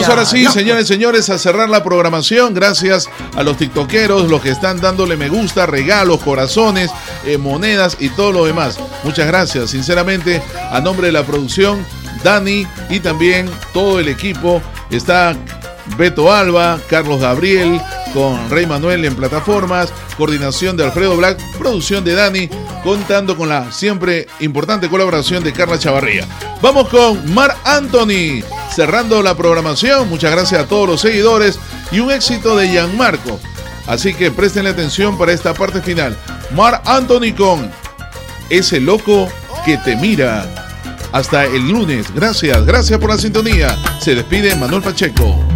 Vamos ahora sí, señores y señores, a cerrar la programación. Gracias a los tiktokeros, los que están dándole me gusta, regalos, corazones, monedas y todo lo demás. Muchas gracias, sinceramente, a nombre de la producción, Dani y también todo el equipo. Está Beto Alba, Carlos Gabriel, con Rey Manuel en plataformas, coordinación de Alfredo Black, producción de Dani, contando con la siempre importante colaboración de Carla Chavarría. Vamos con Marc Anthony, cerrando la programación. Muchas gracias a todos los seguidores y un éxito de Gianmarco. Así que prestenle atención para esta parte final. Marc Anthony con Ese Loco que Te Mira. Hasta el lunes. Gracias por la sintonía. Se despide Manuel Pacheco.